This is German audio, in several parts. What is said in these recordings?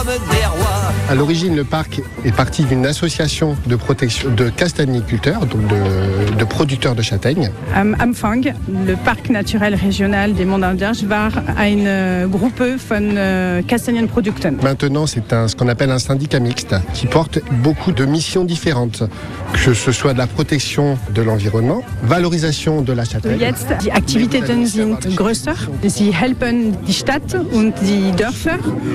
À l'origine, le parc est parti d'une association de protection de castagniculteurs, donc de producteurs de châtaignes. Am Anfang, le Parc naturel régional des Monts d'Ardèche war eine Gruppe von Kastanienprodukten. Maintenant, c'est ce qu'on appelle un syndicat mixte qui porte beaucoup de missions différentes, que ce soit de la protection de l'environnement, valorisation de la châtaigne. Jetzt, die Aktivitäten sind größer. Sie helfen die Stadt und die Dörfer,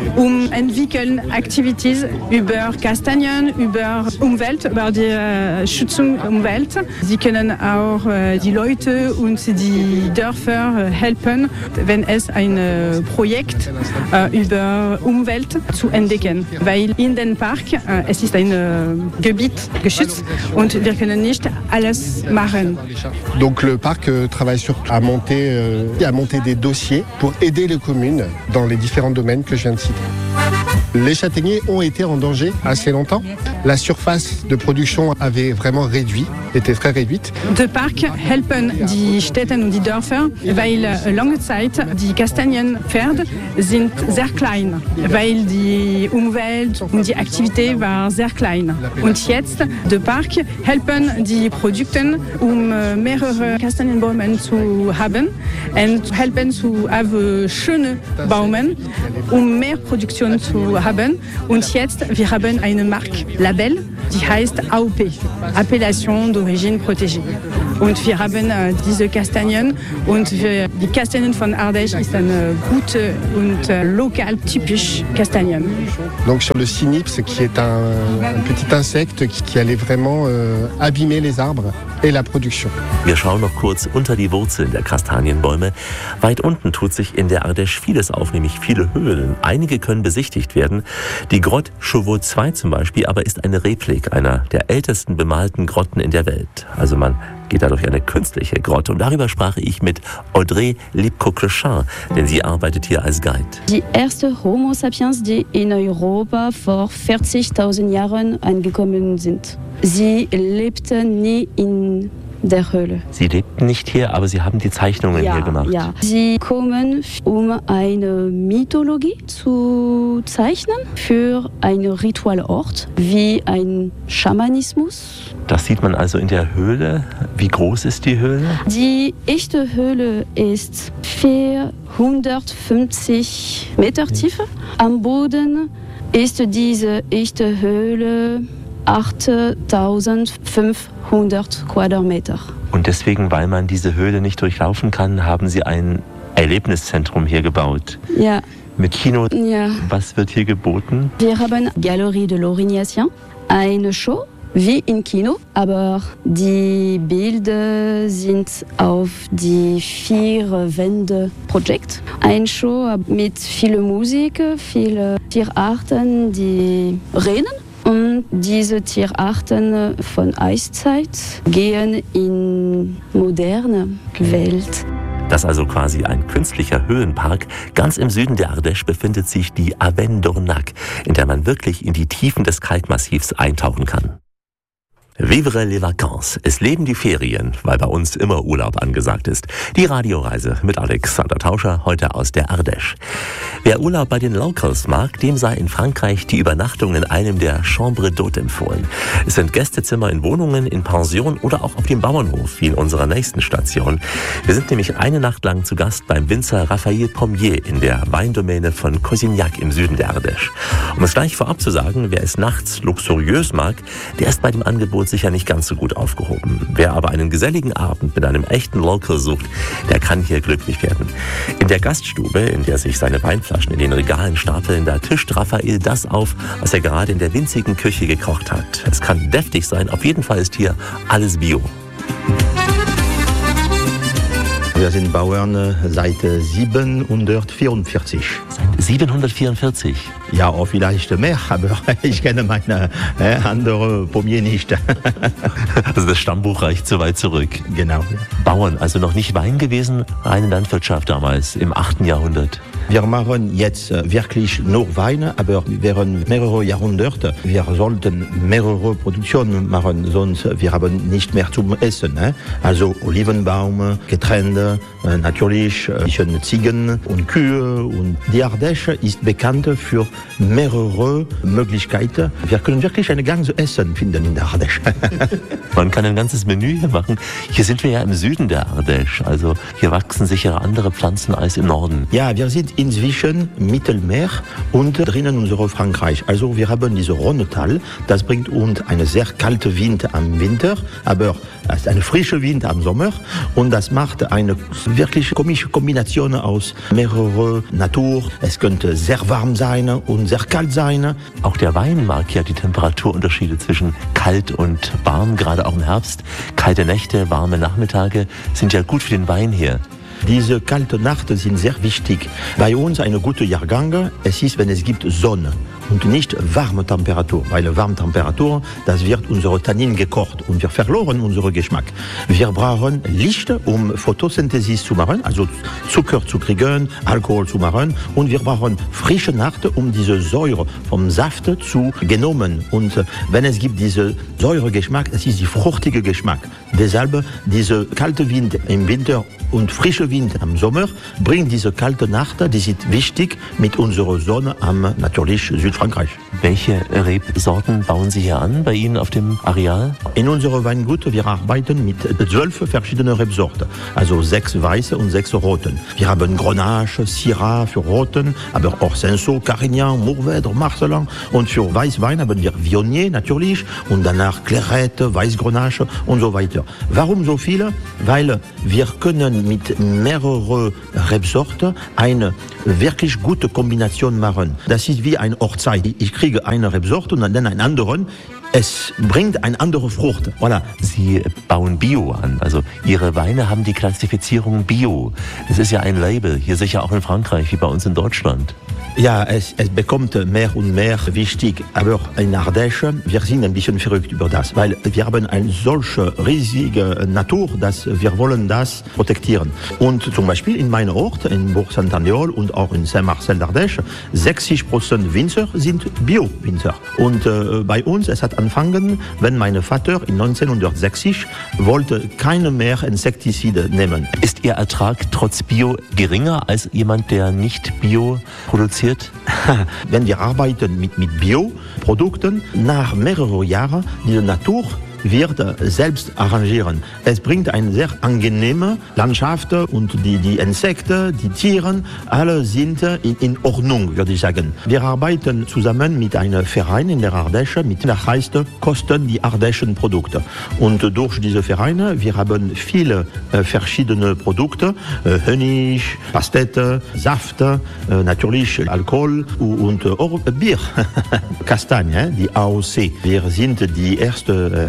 entwickeln Activities über Kastanien, über Umwelt, über die Schützung der Umwelt. Sie können auch die Leute und die Dörfer helfen, wenn es ein Projekt über Umwelt zu entdecken. Weil in den Park, es ist ein Gebiet geschützt und wir können nicht alles machen. Donc le parc travaille à monter des dossiers pour aider les communes dans les différents domaines que je viens de citer. Les châtaigniers ont été en danger assez longtemps. La surface de production avait vraiment réduit, était très réduite. Der Park helfen die Städte und die Dörfer, weil lange Zeit die Kastanienpferde sind sehr klein, weil die Umwelt und die Aktivität war sehr klein. Und jetzt, der Park helfen die Produkte, mehrere Kastanienbäume zu haben und helfen zu haben schöne Bäume, mehr Produktion zu haben. Und jetzt, wir haben eine Marke, Label, die heißt AOP, Appellation d'origine protégée. Und wir haben diese Kastanien und die Kastanien von Ardèche ist eine gute und lokal typisch Kastanien. Donc sur le cynips, qui est un petit insecte qui allait vraiment abîmer les arbres et la production. Wir schauen noch kurz unter die Wurzeln der Kastanienbäume. Weit unten tut sich in der Ardèche vieles auf, nämlich viele Höhlen. Einige können besichtigt werden. Die Grotte Chauveau II zum Beispiel aber ist eine Replik einer der ältesten bemalten Grotten in der Welt. Also man geht da durch eine künstliche Grotte. Und darüber sprach ich mit Audrey Lipko-Clochard, denn sie arbeitet hier als Guide. Die erste Homo sapiens, die in Europa vor 40.000 Jahren angekommen sind. Sie lebten nie in der Höhle. Sie lebten nicht hier, aber Sie haben die Zeichnungen hier gemacht. Ja, sie kommen, um eine Mythologie zu zeichnen für einen Ritualort, wie ein Schamanismus. Das sieht man also in der Höhle. Wie groß ist die Höhle? Die echte Höhle ist 450 Meter Tiefe. Am Boden ist diese echte Höhle 8500 Quadratmeter. Und deswegen, weil man diese Höhle nicht durchlaufen kann, haben Sie ein Erlebniszentrum hier gebaut. Ja. Mit Kino. Ja. Was wird hier geboten? Wir haben Galerie de l'Aurignacien, eine Show wie im Kino, aber die Bilder sind auf die 4 Wände Projekt. Eine Show mit viel Musik, viele Tierarten, die reden. Und diese Tierarten von Eiszeit gehen in moderne Welt. Das ist also quasi ein künstlicher Höhenpark. Ganz im Süden der Ardèche befindet sich die Avenne d'Ornac, in der man wirklich in die Tiefen des Kalkmassivs eintauchen kann. Vivre les vacances. Es leben die Ferien, weil bei uns immer Urlaub angesagt ist. Die Radioreise mit Alexander Tauscher, heute aus der Ardèche. Wer Urlaub bei den Locals mag, dem sei in Frankreich die Übernachtung in einem der Chambres d'Hôte empfohlen. Es sind Gästezimmer in Wohnungen, in Pensionen oder auch auf dem Bauernhof, wie in unserer nächsten Station. Wir sind nämlich eine Nacht lang zu Gast beim Winzer Raphael Pommier in der Weindomäne von Cosignac im Süden der Ardèche. Um es gleich vorab zu sagen, wer es nachts luxuriös mag, der ist bei dem Angebot sicher nicht ganz so gut aufgehoben. Wer aber einen geselligen Abend mit einem echten Local sucht, der kann hier glücklich werden. In der Gaststube, in der sich seine Weinflaschen in den Regalen stapeln, da tischt Raphael das auf, was er gerade in der winzigen Küche gekocht hat. Es kann deftig sein, auf jeden Fall ist hier alles Bio. Wir sind Bauern seit 744. Seit 744? Ja, auch vielleicht mehr, aber ich kenne meine andere Pommier nicht. Also das Stammbuch reicht so weit zurück. Genau. Bauern, also noch nicht Wein gewesen, reine Landwirtschaft damals im 8. Jahrhundert. Wir machen jetzt wirklich nur Wein, aber während mehrere Jahrhunderte. Wir sollten mehrere Produktionen machen, sonst wir haben nicht mehr zum Essen. Also Olivenbaum, Getreide, natürlich Ziegen und Kühe. Und die Ardèche ist bekannt für mehrere Möglichkeiten. Wir können wirklich ein ganzes Essen finden in der Ardèche. Man kann ein ganzes Menü hier machen. Hier sind wir ja im Süden der Ardèche, also hier wachsen sicher andere Pflanzen als im Norden. Ja, wir sind inzwischen Mittelmeer und drinnen unserer Frankreich. Also wir haben diese Rhônetal, das bringt uns einen sehr kalten Wind am Winter, aber einen frischen Wind am Sommer und das macht eine wirklich komische Kombination aus mehreren Natur. Es könnte sehr warm sein und sehr kalt sein. Auch der Wein mag ja die Temperaturunterschiede zwischen kalt und warm, gerade auch im Herbst. Kalte Nächte, warme Nachmittage sind ja gut für den Wein hier. Diese kalten Nächte sind sehr wichtig. Bei uns eine gute Jahrgang, es ist, wenn es gibt Sonne und nicht warme Temperatur, weil warme Temperatur, das wird unsere Tannin gekocht und wir verloren unseren Geschmack. Wir brauchen Licht, um Photosynthesis zu machen, also Zucker zu kriegen, Alkohol zu machen und wir brauchen frische Nacht, um diese Säure vom Saft zu genommen. Und wenn es gibt diese Säuregeschmack, das ist die fruchtige Geschmack. Deshalb diese kalte Wind im Winter und frische Wind am Sommer bringt diese kalte Nacht, die ist wichtig mit unserer Sonne am natürlich Südfrankreich. Welche Rebsorten bauen Sie hier an bei Ihnen auf dem Areal? In unserem Weingut wir arbeiten mit 12 verschiedenen Rebsorten, also 6 weiße und 6 roten. Wir haben Grenache, Syrah für Roten, aber auch Cinsault, Carignan, Mourvèdre, Marcelin und für Weißwein haben wir Viognier natürlich und danach Clairette, Weißgrenache und so weiter. Warum so viele? Weil wir können mit mehreren Rebsorten eine wirklich gute Kombination machen. Das ist wie eine Hochzeit. Ich kriege eine Rebsorte und dann einen anderen. Es bringt eine andere Frucht. Voilà. Sie bauen Bio an, also Ihre Weine haben die Klassifizierung Bio. Es ist ja ein Label, hier sicher auch in Frankreich, wie bei uns in Deutschland. Ja, es bekommt mehr und mehr wichtig. Aber in Ardèche, wir sind ein bisschen verrückt über das, weil wir haben eine solche riesige Natur, dass wir wollen das protektieren. Und zum Beispiel in meinem Ort, in Bourg-Saint-Andéol und auch in Saint-Marcel d'Ardèche, 60% Winzer sind Bio-Winzer. Und bei uns, es hat angefangen, wenn mein Vater in 1960 wollte keine mehr Insektizide nehmen. Ist Ihr Ertrag trotz Bio geringer als jemand, der nicht Bio produziert? Wenn wir arbeiten mit Bioprodukten, nach mehreren Jahren, die Natur wird selbst arrangieren. Es bringt eine sehr angenehme Landschaft und die Insekten, die Tiere, alle sind in Ordnung, würde ich sagen. Wir arbeiten zusammen mit einem Verein in der Ardèche, der heißt Kosten die ardèchen Produkte. Und durch diese Vereine, wir haben viele verschiedene Produkte, Honig, Pastete, Saft, natürlich Alkohol und auch Bier, Kastagne, die AOC. Wir sind die erste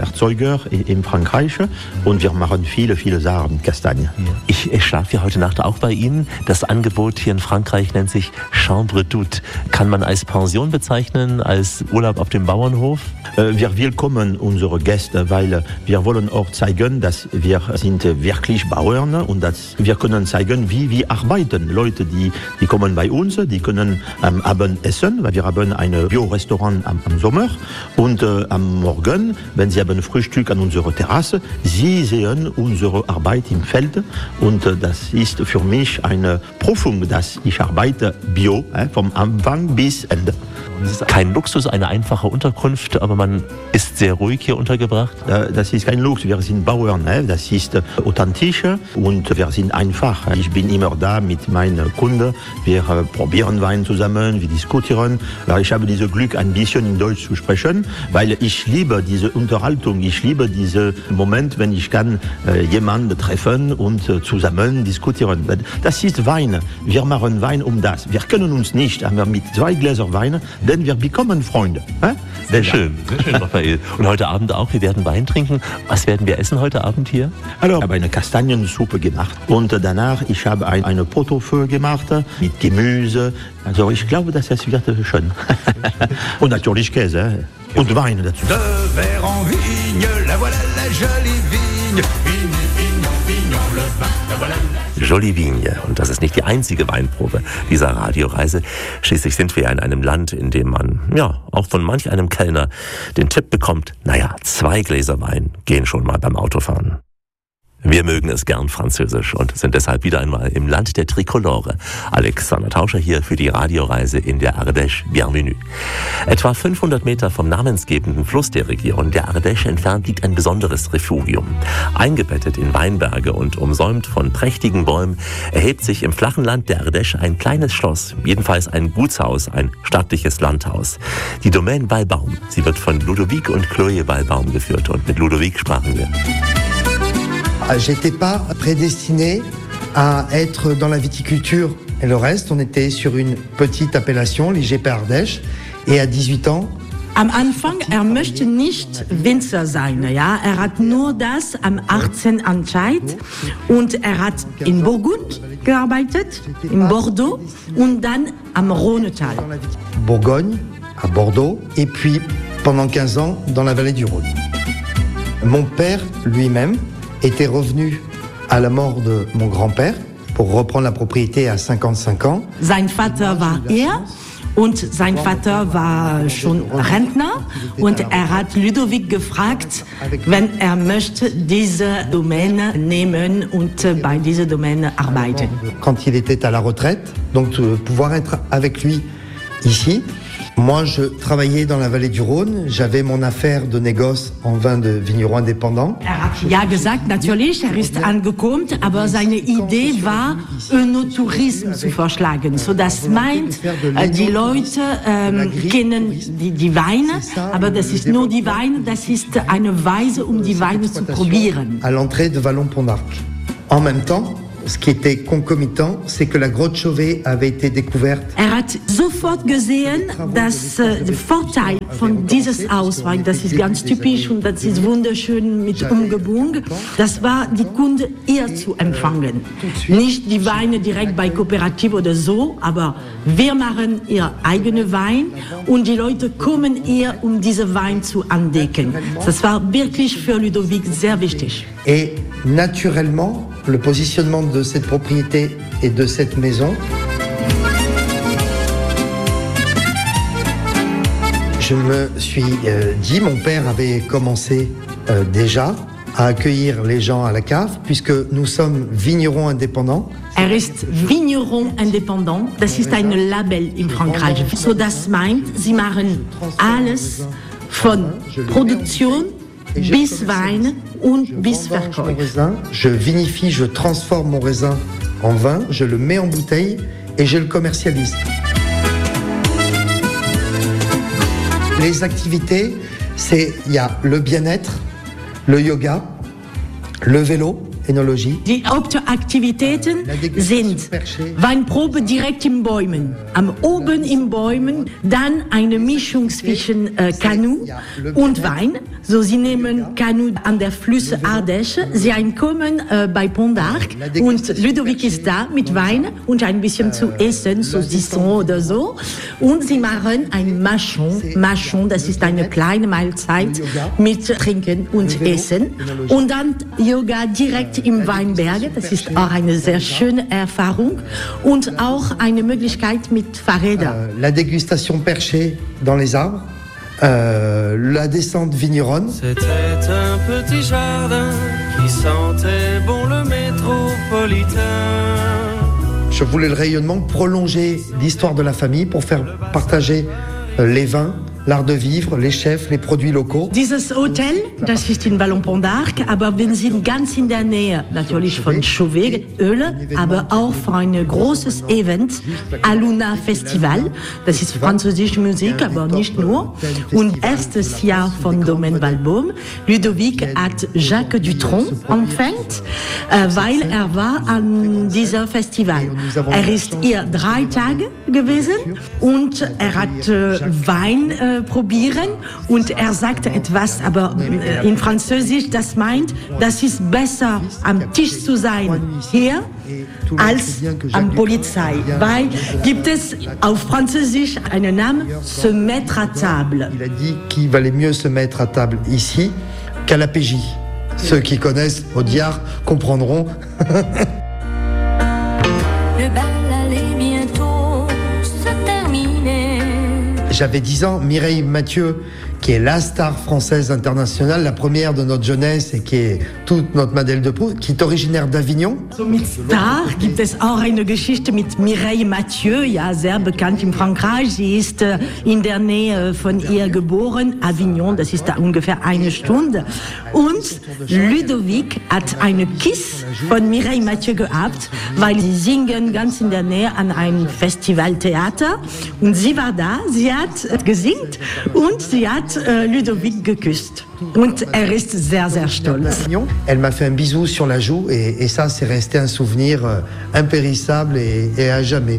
in Frankreich und wir machen viele Sachen, Kastanien. Ich schlafe ja heute Nacht auch bei Ihnen. Das Angebot hier in Frankreich nennt sich Chambre d'Hôte. Kann man als Pension bezeichnen, als Urlaub auf dem Bauernhof? Wir willkommen unsere Gäste, weil wir wollen auch zeigen, dass wir sind wirklich Bauern und dass wir können zeigen, wie wir arbeiten. Leute, die kommen bei uns, die können am Abend essen, weil wir haben ein Bio-Restaurant am Sommer und am Morgen, wenn sie haben Frühstück an unserer Terrasse. Sie sehen unsere Arbeit im Feld und das ist für mich eine Prüfung, dass ich arbeite bio, vom Anfang bis Ende. Das ist kein Luxus, eine einfache Unterkunft, aber man ist sehr ruhig hier untergebracht. Das ist kein Luxus, wir sind Bauern, das ist authentisch und wir sind einfach. Ich bin immer da mit meinen Kunden, wir probieren Wein zusammen, wir diskutieren. Ich habe dieses Glück, ein bisschen in Deutsch zu sprechen, weil ich liebe diese Unterhaltung, ich liebe diesen Moment, wenn ich kann jemanden treffen und zusammen diskutieren. Das ist Wein, wir machen Wein um das. Wir können uns nicht, aber mit 2 Gläser Wein, denn wir bekommen Freunde. Sehr schön, Raphael. Und heute Abend auch, wir werden Wein trinken. Was werden wir essen heute Abend hier? Also, ich habe eine Kastaniensuppe gemacht und danach ich habe eine Pot-au-feu gemacht mit Gemüse. Also ich glaube, dass es wird schön. Und natürlich Käse und Wein dazu. De verre en vigne, la voilà la jolie vigne. Vigne, vignon, vignon, le vin, la voilà la Jolie Vigne. Und das ist nicht die einzige Weinprobe dieser Radioreise. Schließlich sind wir ja in einem Land, in dem man, ja, auch von manch einem Kellner den Tipp bekommt, 2 Gläser Wein gehen schon mal beim Autofahren. Wir mögen es gern französisch und sind deshalb wieder einmal im Land der Trikolore. Alexander Tauscher hier für die Radioreise in der Ardèche. Bienvenue. Etwa 500 Meter vom namensgebenden Fluss der Region, der Ardèche, entfernt liegt ein besonderes Refugium. Eingebettet in Weinberge und umsäumt von prächtigen Bäumen erhebt sich im flachen Land der Ardèche ein kleines Schloss, jedenfalls ein Gutshaus, ein stattliches Landhaus. Die Domaine Walbaum. Sie wird von Ludovic und Chloé Walbaum geführt und mit Ludovic sprachen wir. J'étais pas prédestiné à être dans la viticulture et le reste. On était sur une petite appellation, l'IGP Ardèche. Et à 18 ans... Am Anfang, möchte nicht Winzer sein. Ja? Hat nur das am 18 entscheidet. Und hat in Burgund gearbeitet, in Bordeaux und dann am Rhônetal. Bourgogne, à Bordeaux, et puis pendant 15 ans dans la vallée du Rhône. Mon père lui-même était revenu à la mort de mon grand-père pour reprendre la propriété à 55 ans. Sein Vater war und sein Vater war schon Rentner und hat Ludovic gefragt, wenn möchte diese Domäne nehmen und bei dieser Domäne arbeiten. Quand il était à la retraite, donc pouvoir être avec lui ici. Moi, je travaillais dans la vallée du Rhône. J'avais mon affaire de négoce en vin de vignerons indépendants. Hat ja gesagt, natürlich, ist angekommen, aber seine Idee war, Önotourismus zu vorschlagen. So, das meint, die Leute kennen die Weine, aber das ist nur die Weine, das ist eine Weise, die Weine zu probieren. À l'entrée de Vallon-Pont-d'Arc. En même temps, ce qui était concomitant, c'est que la grotte Chauvet avait été découverte. Hat sofort gesehen, dass der Vorteil von dieses Haus, weil das ist ganz typisch und das ist wunderschön mit Umgebung, das war, die Kunde eher zu empfangen. Nicht die Weine direkt bei Kooperative oder so, aber wir machen ihr eigene Wein und die Leute kommen eher, diese Wein zu entdecken. Das war wirklich für Ludovic sehr wichtig. Et naturellement, le positionnement de cette propriété et de cette maison, je me suis dit, mon père avait commencé déjà à accueillir les gens à la cave, puisque nous sommes vignerons indépendants. Ist Vigneron indépendant, das ist ein Label in Frankreich. So, das meint, sie machen alles von Produktion bis Wein und bis Verkauf. Je vinifie, je transforme mon raisin en vin, je le mets en bouteille et je le commercialise. Les activités, il y a le bien-être, le yoga, le vélo, Enologie. Die Hauptaktivitäten sind Weinprobe direkt in Bäumen, oben in Bäumen, dann eine Mischung zwischen Kanu und Wein. So, sie nehmen Kanu an der Flüsse Ardèche, sie kommen bei Pont-d'Arc und Ludovic ist da mit Wein und ein bisschen zu essen, so Saucisson oder so. Und sie machen ein Machon, das ist eine kleine Mahlzeit mit Trinken und Essen. Und dann Yoga direkt im Weinberg, das ist auch eine sehr schöne Erfahrung und auch eine Möglichkeit mit Fahrrädern. La dégustation perchée dans les arbres, la descente vigneronne. C'était un petit jardin qui sentait bon le métropolitain. Je voulais le rayonnement, prolonger l'histoire de la famille pour faire partager les vins, l'art de vivre, les chefs, les produits locaux. Dieses Hotel, das ist in Vallon-Pont-d'Arc, aber wir sind ganz in der Nähe natürlich von Chauvet, Öle, aber auch von einem großes Event, Aluna Festival. Das ist französische Musik, aber nicht nur. Und erstes Jahr von Domaine Walbaum. Ludovic hat Jacques Dutronc empfängt, weil war an diesem Festival. Ist hier 3 Tage gewesen und hat Wein probieren und sagte etwas, aber in Französisch, das meint, das ist besser am Tisch zu sein hier als am Polizei, weil gibt es auf Französisch einen Namen, se mettre à table. Il a dit qu'il valait mieux se mettre à table ici qu'à la PJ. Ceux qui connaissent Audiard comprendront. J'avais 10 ans, Mireille Mathieu, qui est la star française internationale, la première de notre jeunesse et qui est toute notre Madeleine de Proust, qui est originaire d'Avignon. So mit Star gibt es auch eine Geschichte mit Mireille Mathieu, ja, sehr bekannt in Frankreich. Sie ist in der Nähe von ihr geboren, Avignon, das ist da ungefähr eine Stunde. Und Ludovic hat eine Kiss von Mireille Mathieu gehabt, weil sie singen ganz in der Nähe an einem Festivaltheater. Und sie war da, sie hat gesingt und sie hat Ludovic geküsst. Und er ist sehr, sehr stolz. Elle m'a fait un bisou sur la joue et ça, c'est resté un souvenir impérissable et à jamais.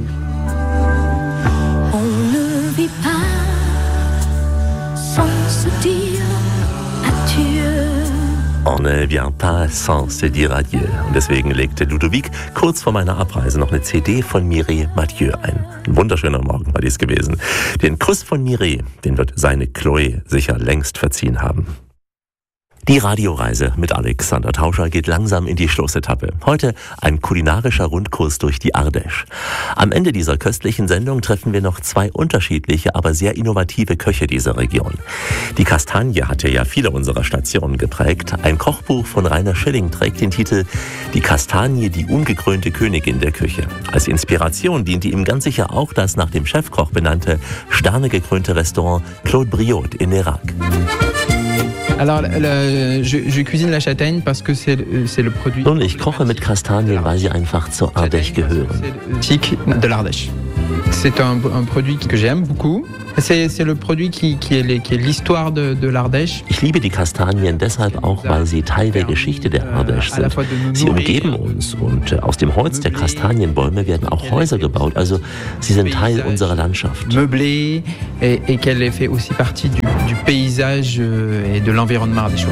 On ne vit pas sans se dire adieu. On ne vient pas sans se dire adieu. Und deswegen legte Ludovic kurz vor meiner Abreise noch eine CD von Mireille Mathieu ein. Ein wunderschöner Morgen war dies gewesen. Den Kuss von Mireille, den wird seine Chloé sicher längst verziehen haben. Die Radioreise mit Alexander Tauscher geht langsam in die Schlussetappe. Heute ein kulinarischer Rundkurs durch die Ardèche. Am Ende dieser köstlichen Sendung treffen wir noch 2 unterschiedliche, aber sehr innovative Köche dieser Region. Die Kastanie hatte ja viele unserer Stationen geprägt. Ein Kochbuch von Rainer Schilling trägt den Titel »Die Kastanie, die ungekrönte Königin der Küche«. Als Inspiration diente ihm ganz sicher auch das nach dem Chefkoch benannte, sternegekrönte Restaurant Claude Briot in Nérac. Alors, je cuisine la châtaigne parce que c'est le produit. Nun, ich koche mit Kastanien, weil sie einfach zur Ardèche gehören. Typique de l'Ardèche. C'est un produit que j'aime beaucoup. C'est le produit qui est l'histoire de l'Ardèche. Ich liebe die Kastanien deshalb auch, weil sie Teil der Geschichte der Ardèche sind. Sie umgeben uns und aus dem Holz der Kastanienbäume werden auch Häuser gebaut. Also sie sind Teil unserer Landschaft. Meublée et qu'elle fait aussi partie du paysage et de l'environnement ardéchois.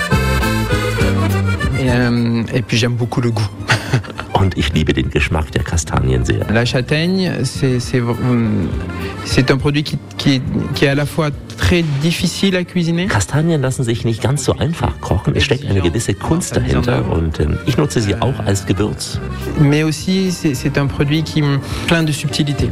Et puis j'aime beaucoup le goût. Und ich liebe den Geschmack der Kastanien sehr. La châtaigne, c'est un produit qui est à la fois très difficile à cuisiner. Kastanien lassen sich nicht ganz so einfach kochen. Es steckt eine gewisse Kunst dahinter und ich nutze sie auch als Gewürz. Mais aussi, c'est un produit qui plein de subtilité.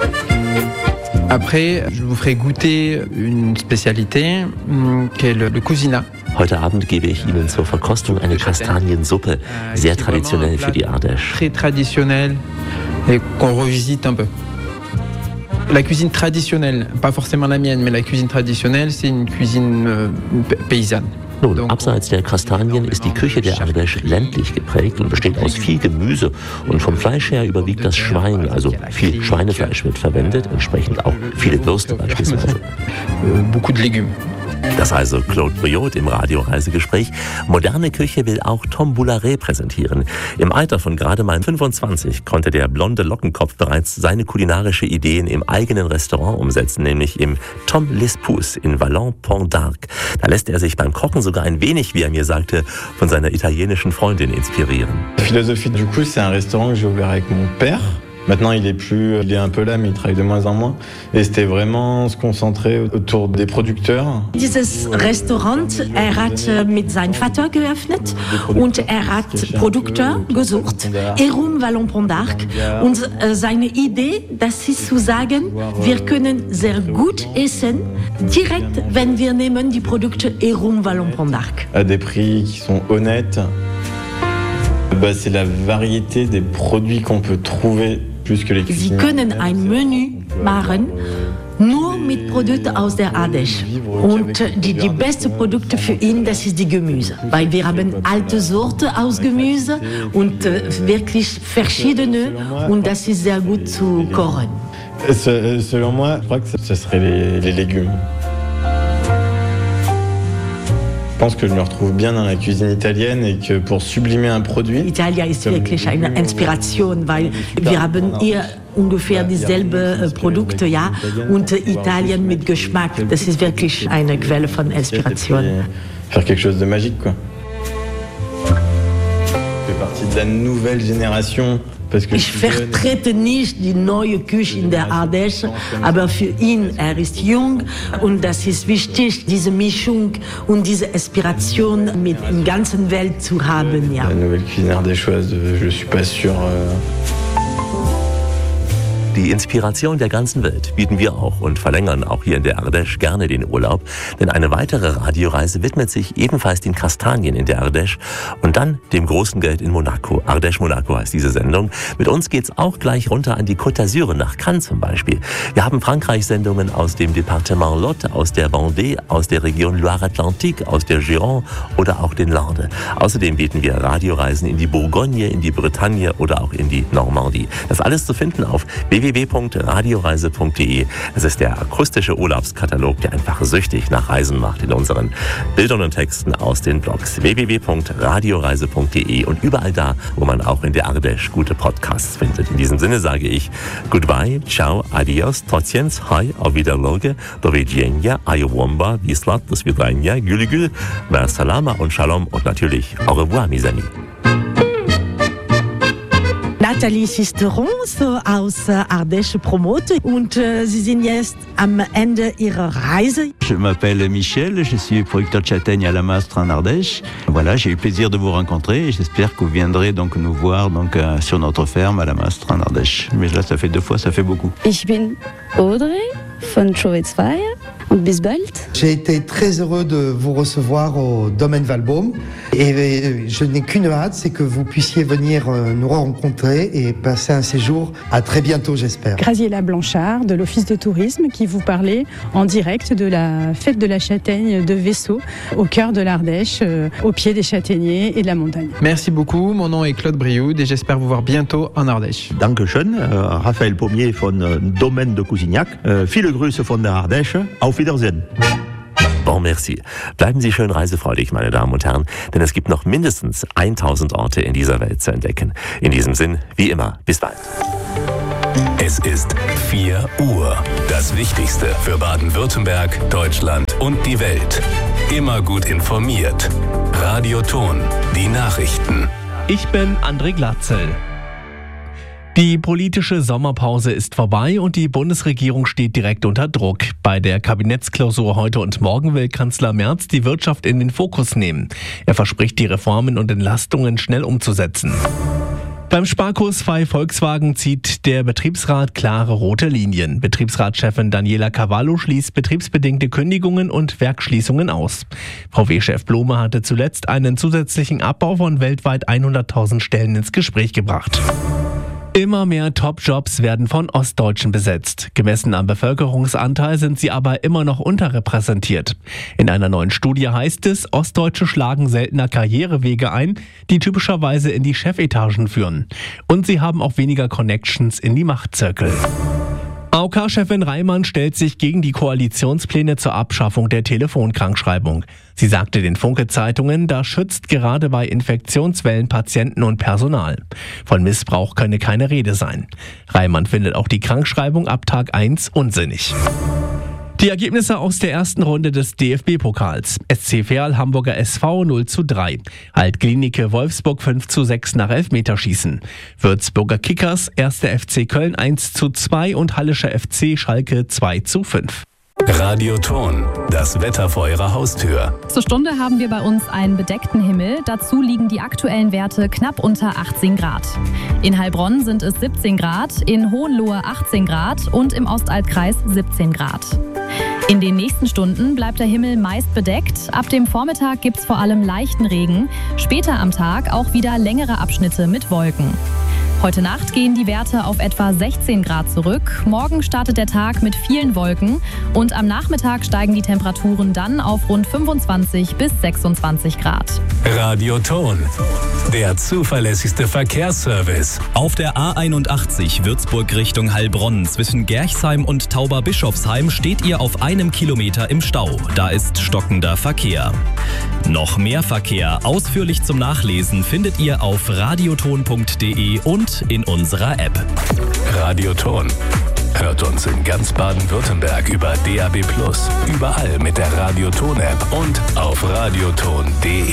Après, je vous ferai goûter une spécialité qui est le cousinat. Heute Abend gebe ich Ihnen zur Verkostung eine Kastaniensuppe, sehr traditionell für die Ardèche. Très traditionnel et qu'on revisite un peu. La cuisine traditionnelle, pas forcément la mienne, mais la cuisine traditionnelle, c'est une cuisine paysanne. Nun, abseits der Kastanien ist die Küche der Ardèche ländlich geprägt und besteht aus viel Gemüse. Und vom Fleisch her überwiegt das Schwein, also viel Schweinefleisch wird verwendet, entsprechend auch viele Würste beispielsweise. Beaucoup de légumes. Das also Claude Briot im Radioreisegespräch. Moderne Küche will auch Tom Boularet präsentieren. Im Alter von gerade mal 25 konnte der blonde Lockenkopf bereits seine kulinarische Ideen im eigenen Restaurant umsetzen, nämlich im Tom Les Pouces in Vallon-Pont d'Arc. Da lässt er sich beim Kochen sogar ein wenig, wie er mir sagte, von seiner italienischen Freundin inspirieren. La philosophie du coup, c'est un restaurant que j'ai ouvert avec mon père. Maintenant, il est un peu là, mais il travaille de moins en moins. Et c'était vraiment se concentrer autour des producteurs. Dieses Restaurant, hat mit seinem Vater geöffnet und hat Produkte gesucht, herum Vallon-Pont d'Arc. Und seine Idee, das ist zu sagen, wir können sehr gut essen, direkt, wenn wir nehmen die Produkte herum Vallon-Pont d'Arc. À des prix qui sont honnêtes. C'est la variété des produits qu'on peut trouver. Sie können ein Menü machen, nur mit Produkten aus der Ardèche. Und die besten Produkte für ihn, das ist die Gemüse. Weil wir haben alte Sorten aus Gemüse und wirklich verschiedene und das ist sehr gut zu kochen. Selon moi, je crois que ce serait les légumes. Je pense que je me retrouve bien dans la cuisine italienne et que pour sublimer un produit... Italia ist wirklich eine Inspiration, weil wir haben hier ungefähr dieselben Produkte, ja, und Italien mit Geschmack, das ist wirklich eine Quelle von Inspiration. Faire quelque chose de magique, quoi. Je fais partie de la nouvelle génération. Ich vertrete nicht die neue Küche in der Ardèche, aber für ihn, er ist jung und das ist wichtig, diese Mischung und diese Inspiration mit der ganzen Welt zu haben. Ja. La nouvelle cuisine ardéchoise, je suis pas sûr. Die Inspiration der ganzen Welt bieten wir auch und verlängern auch hier in der Ardèche gerne den Urlaub, denn eine weitere Radioreise widmet sich ebenfalls den Kastanien in der Ardèche und dann dem großen Geld in Monaco. Ardèche Monaco heißt diese Sendung. Mit uns geht's auch gleich runter an die Côte d'Azur, nach Cannes zum Beispiel. Wir haben Frankreich-Sendungen aus dem Departement Lot, aus der Vendée, aus der Region Loire-Atlantique, aus der Gironde oder auch den Landes. Außerdem bieten wir Radioreisen in die Bourgogne, in die Bretagne oder auch in die Normandie. Das alles zu finden auf www.radioreise.de. Das ist der akustische Urlaubskatalog, der einfach süchtig nach Reisen macht in unseren Bildern und Texten aus den Blogs. www.radioreise.de und überall da, wo man auch in der Ardèche gute Podcasts findet. In diesem Sinne sage ich Goodbye, ciao, adios, tociens, hi, auf Wiederloge, do widzenia, ayowomba, wislat, do svidania, gülgül, mer salama und shalom und natürlich au revoir, mes amis. Nathalie Sisteron aus Ardèche Promote und Sie sind jetzt am Ende Ihrer Reise. Je m'appelle Michel, je suis producteur de châtaignes à la Mastre en Ardèche. Voilà, j'ai eu le plaisir de vous rencontrer et j'espère que vous viendrez donc nous voir donc, sur notre ferme à la Mastre en Ardèche. Mais là, ça fait 2 fois, ça fait beaucoup. Ich bin Audrey von Chauvet-Zweier und bis bald. J'ai été très heureux de vous recevoir au Domaine Valbaume et je n'ai qu'une hâte, c'est que vous puissiez venir nous rencontrer et passer un séjour. À très bientôt, j'espère. Graziella Blanchard de l'Office de tourisme qui vous parlait en direct de la fête de la châtaigne de Vaisseau au cœur de l'Ardèche, au pied des châtaigniers et de la montagne. Merci beaucoup, mon nom est Claude Brioude et j'espère vous voir bientôt en Ardèche. Dankeschön, Raphaël Pommier von Domaine de Cousignac. Viele Grüße von der Ardèche. Auf Wiedersehen. Bon, merci. Bleiben Sie schön reisefreudig, meine Damen und Herren, denn es gibt noch mindestens 1000 Orte in dieser Welt zu entdecken. In diesem Sinn, wie immer, bis bald. Es ist 4 Uhr. Das Wichtigste für Baden-Württemberg, Deutschland und die Welt. Immer gut informiert. Radio Ton, die Nachrichten. Ich bin André Glatzel. Die politische Sommerpause ist vorbei und die Bundesregierung steht direkt unter Druck. Bei der Kabinettsklausur heute und morgen will Kanzler Merz die Wirtschaft in den Fokus nehmen. Er verspricht, die Reformen und Entlastungen schnell umzusetzen. Beim Sparkurs bei Volkswagen zieht der Betriebsrat klare rote Linien. Betriebsratschefin Daniela Cavallo schließt betriebsbedingte Kündigungen und Werksschließungen aus. VW-Chef Blome hatte zuletzt einen zusätzlichen Abbau von weltweit 100.000 Stellen ins Gespräch gebracht. Immer mehr Top-Jobs werden von Ostdeutschen besetzt. Gemessen am Bevölkerungsanteil sind sie aber immer noch unterrepräsentiert. In einer neuen Studie heißt es, Ostdeutsche schlagen seltener Karrierewege ein, die typischerweise in die Chefetagen führen. Und sie haben auch weniger Connections in die Machtzirkel. AOK-Chefin Reimann stellt sich gegen die Koalitionspläne zur Abschaffung der Telefonkrankschreibung. Sie sagte den Funke-Zeitungen, das schützt gerade bei Infektionswellen Patienten und Personal. Von Missbrauch könne keine Rede sein. Reimann findet auch die Krankschreibung ab Tag 1 unsinnig. Die Ergebnisse aus der ersten Runde des DFB-Pokals. SC Verl Hamburger SV 0:3. Alt-Klinike Wolfsburg 5:6 nach Elfmeterschießen. Würzburger Kickers 1. FC Köln 1:2 und Hallischer FC Schalke 2:5. Radio Ton, das Wetter vor Ihrer Haustür. Zur Stunde haben wir bei uns einen bedeckten Himmel. Dazu liegen die aktuellen Werte knapp unter 18 Grad. In Heilbronn sind es 17 Grad, in Hohenlohe 18 Grad und im Ostaltkreis 17 Grad. In den nächsten Stunden bleibt der Himmel meist bedeckt. Ab dem Vormittag gibt es vor allem leichten Regen. Später am Tag auch wieder längere Abschnitte mit Wolken. Heute Nacht gehen die Werte auf etwa 16 Grad zurück. Morgen startet der Tag mit vielen Wolken und am Nachmittag steigen die Temperaturen dann auf rund 25 bis 26 Grad. Radio Ton, der zuverlässigste Verkehrsservice. Auf der A81 Würzburg Richtung Heilbronn zwischen Gerchsheim und Tauberbischofsheim steht ihr auf 1 Kilometer im Stau. Da ist stockender Verkehr. Noch mehr Verkehr ausführlich zum Nachlesen findet ihr auf radioton.de und in unserer App. Radio Ton hört uns in ganz Baden-Württemberg über DAB+, überall mit der Radio Ton App und auf radioton.de.